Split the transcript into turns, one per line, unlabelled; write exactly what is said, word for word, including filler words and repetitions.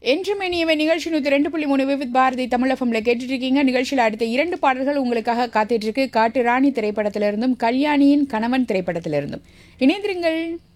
என்றும் இனியவை நிகழ்ச்சி நூற்றி ரெண்டு புள்ளி மூணு விவித் பாரதி தமிழகம்ல கேட்டுட்டு இருக்கீங்க. நிகழ்ச்சியில் அடுத்த இரண்டு பாடல்கள் உங்களுக்காக காத்துட்டு இருக்கு. காட்டு ராணி திரைப்படத்திலிருந்தும் கல்யாணியின் கணவன் திரைப்படத்திலிருந்தும் இணைந்திருங்கள்.